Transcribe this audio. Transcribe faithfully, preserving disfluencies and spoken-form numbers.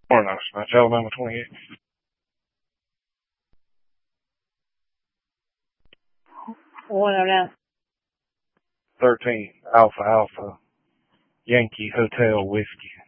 Morning, Officer Match, Alabama twenty-eight. One oh nine. thirteen, Alpha Alpha, Yankee Hotel Whiskey.